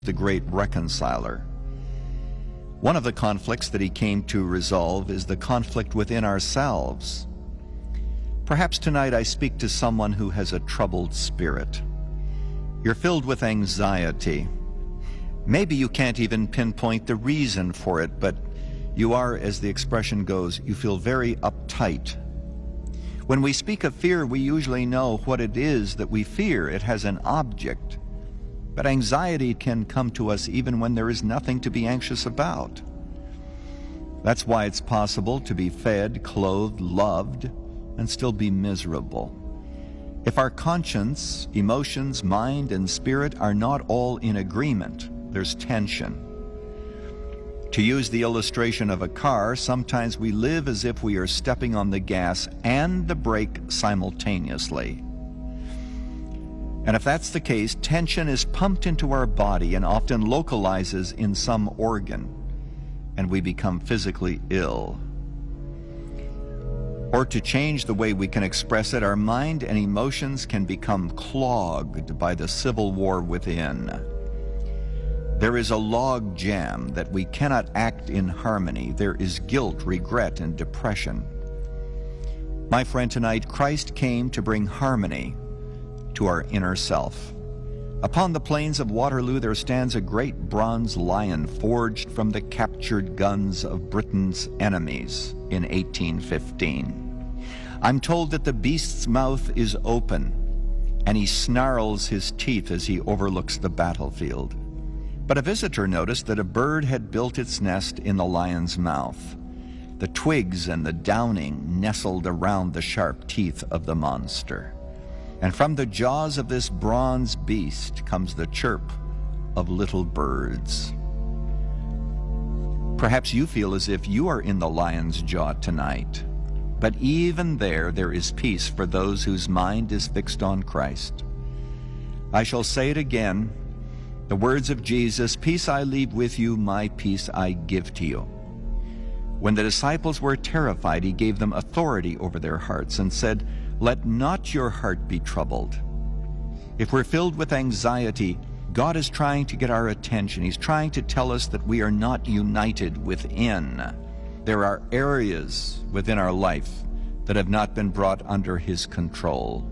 the great reconciler. One of the conflicts that he came to resolve is the conflict within ourselves. Perhaps tonight I speak to someone who has a troubled spirit. You're filled with anxiety. Maybe you can't even pinpoint the reason for it, but you are, as the expression goes, you feel very uptight. When we speak of fear, we usually know what it is that we fear. It has an object. But anxiety can come to us even when there is nothing to be anxious about. That's why it's possible to be fed, clothed, loved, and still be miserable. If our conscience, emotions, mind, and spirit are not all in agreement, there's tension. To use the illustration of a car, sometimes we live as if we are stepping on the gas and the brake simultaneously. And if that's the case, tension is pumped into our body and often localizes in some organ, and we become physically ill. Or to change the way we can express it, our mind and emotions can become clogged by the civil war within. There is a log jam that we cannot act in harmony. There is guilt, regret, and depression. My friend, tonight, Christ came to bring harmony to our inner self. Upon the plains of Waterloo there stands a great bronze lion forged from the captured guns of Britain's enemies in 1815. I'm told that the beast's mouth is open and he snarls his teeth as he overlooks the battlefield. But a visitor noticed that a bird had built its nest in the lion's mouth. The twigs and the downing nestled around the sharp teeth of the monster. And from the jaws of this bronze beast comes the chirp of little birds. Perhaps you feel as if you are in the lion's jaw tonight. But even there is peace for those whose mind is fixed on Christ. I shall say it again, the words of Jesus, "Peace I leave with you, my peace I give to you." When the disciples were terrified, he gave them authority over their hearts and said, "Let not your heart be troubled." If we're filled with anxiety, God is trying to get our attention. He's trying to tell us that we are not united within. There are areas within our life that have not been brought under His control.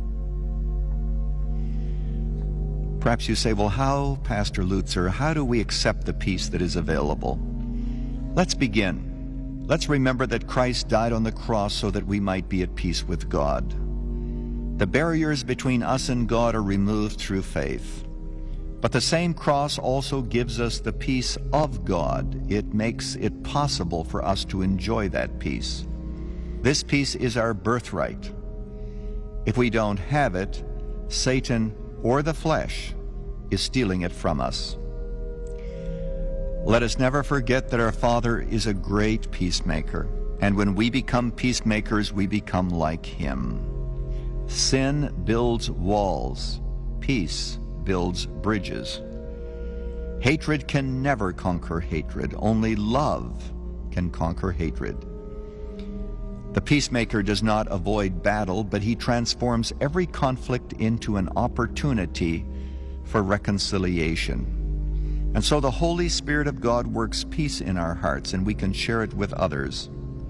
Perhaps you say, well, how, Pastor Lutzer, how do we accept the peace that is available? Let's begin. Let's remember that Christ died on the cross so that we might be at peace with God. The barriers between us and God are removed through faith. But the same cross also gives us the peace of God. It makes it possible for us to enjoy that peace. This peace is our birthright. If we don't have it, Satan or the flesh is stealing it from us. Let us never forget that our Father is a great peacemaker, and when we become peacemakers, we become like Him. Sin builds walls. Peace builds bridges. Hatred can never conquer hatred. Only love can conquer hatred. The peacemaker does not avoid battle, but he transforms every conflict into an opportunity for reconciliation. And so the Holy Spirit of God works peace in our hearts, and we can share it with others.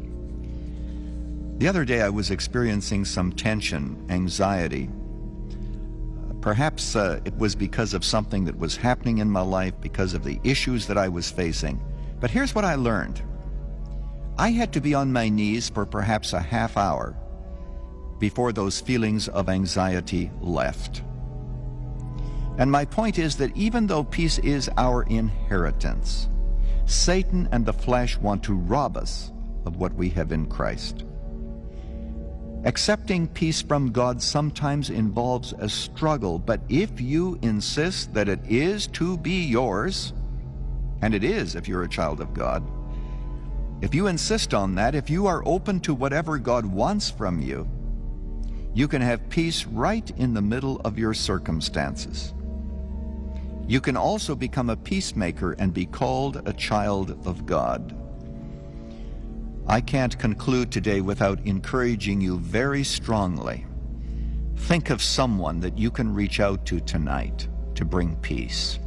The other day I was experiencing some tension, anxiety. Perhaps it was because of something that was happening in my life, because of the issues that I was facing. But here's what I learned. I had to be on my knees for perhaps a half hour before those feelings of anxiety left. And my point is that even though peace is our inheritance, Satan and the flesh want to rob us of what we have in Christ. Accepting peace from God sometimes involves a struggle, but if you insist that it is to be yours, and it is if you're a child of God, if you insist on that, if you are open to whatever God wants from you, you can have peace right in the middle of your circumstances. You can also become a peacemaker and be called a child of God. I can't conclude today without encouraging you very strongly. Think of someone that you can reach out to tonight to bring peace.